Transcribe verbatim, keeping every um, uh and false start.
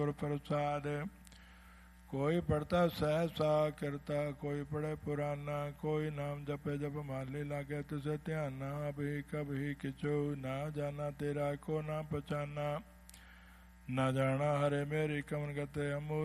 ਗੁਰ ਪ੍ਰਸਾਦ। ਕੋਈ ਪੜਤਾ ਸਹਿਸਾ ਕਿਰਤਾ, ਕੋਈ ਪੜ੍ਹੇ ਪੁਰਾਨਾ, ਕੋਈ ਨਾਮ ਜਪੇ ਜਪ ਮਾਲੀ ਲਾਗੇ ਤੁਸੇ ਧਿਆਨਾ। ਅਭੀ ਕਭੀ ਕਿਛੂ ਨਾ ਜਾਨਾ, ਤੇਰਾ ਕੋ ਨਾ ਪਛਾਨਾ। ਨਾ ਜਾਣਾ ਹਰੇ ਮੇਰੀ ਕਮਨ ਗਤੇ ਅਮੂਲ